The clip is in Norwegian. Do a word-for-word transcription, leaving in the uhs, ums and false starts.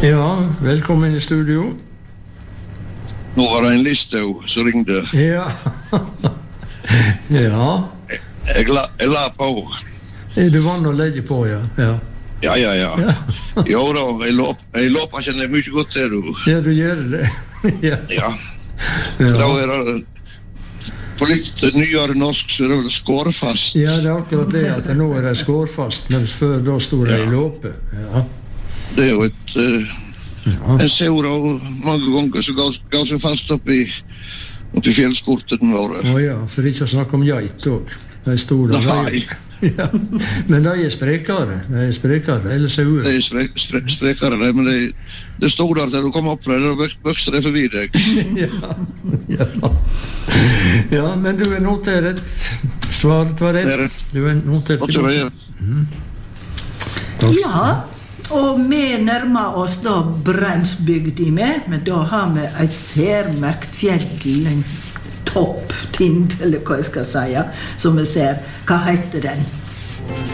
Ja, velkommen i studio. Nå var det en liste som ringde. Ja. Ja. Jeg, jeg, la, jeg la på. Er du vant å legge på, ja? Ja, Ja, ja, ja. ja. Jo da, jeg låp, jeg låper kjenner mye godt til du. Ja, du gjør det. Ja. Ja. Da Ja. er det på litt nyere norsk så er det vel skårfast. Ja, det er akkurat det at nå er det skårfast, mens før da stod det Ja. i låpe. Ja. Det er jo et... Uh, Ja. en ser da mange ganger så gav, gav seg fast oppi, oppi fjellskorten våre. Å ja, for ikke å snakke om geit også. De store. Nei, Ja. Men de er sprekere. De er sprekere, eller sauer. det er spre, spre, sprekere det, men det, det stod der til du kom opp der, og vokste det forbi deg. Ja. Ja. Ja, men du er notert. Svaret var Det er rett. rett. Du er notert. Hva tror jeg? Takk. Ja, og vi nærmer oss da Bremsbygd i med, men da har vi et særmerkt fjell, en topptind, eller hva jeg skal si, som vi ser. Hva heter den?